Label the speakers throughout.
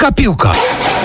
Speaker 1: Szybka piłka.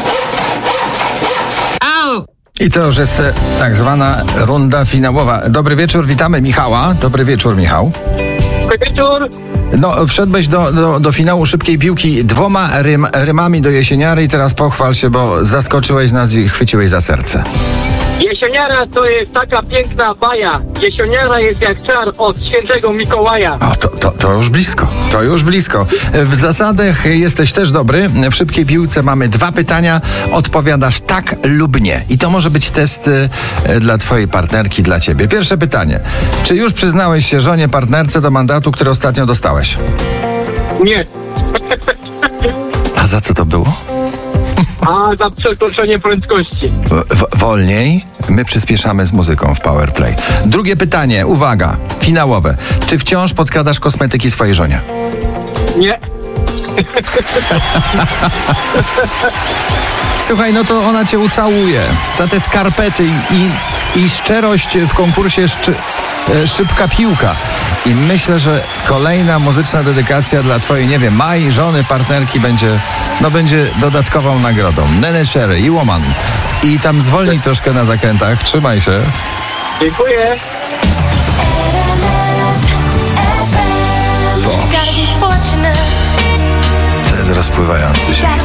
Speaker 1: Au!
Speaker 2: I to już jest tak zwana runda finałowa. Dobry wieczór, witamy Michała. Dobry wieczór, Michał.
Speaker 3: Dobry wieczór.
Speaker 2: No, wszedłeś do finału szybkiej piłki 2 rymami do jesieniary i teraz pochwal się, bo zaskoczyłeś nas i chwyciłeś za serce.
Speaker 3: Jesieniara to jest taka piękna baja. Jesieniara jest jak czar od świętego Mikołaja.
Speaker 2: O, to już blisko. To już blisko. W zasadach jesteś też dobry. W szybkiej piłce mamy 2 pytania. Odpowiadasz tak lub nie. I to może być test dla twojej partnerki, dla ciebie. Pierwsze pytanie. Czy już przyznałeś się żonie, partnerce do mandatu, który ostatnio dostałeś?
Speaker 3: Nie.
Speaker 2: A za co to było?
Speaker 3: A za przekroczenie prędkości.
Speaker 2: Wolniej. My przyspieszamy z muzyką w Powerplay. Drugie pytanie. Uwaga. Finałowe. Czy wciąż podkładasz kosmetyki swojej żonie?
Speaker 3: Nie.
Speaker 2: Słuchaj, no to ona cię ucałuje za te skarpety i szczerość w konkursie Szybka Piłka. I myślę, że kolejna muzyczna dedykacja dla twojej, nie wiem, Mai, żony, partnerki będzie dodatkową nagrodą. Nene Cherry i Woman. I tam zwolnij troszkę na zakrętach. Trzymaj się.
Speaker 3: Dziękuję.
Speaker 2: To jest rozpływający się.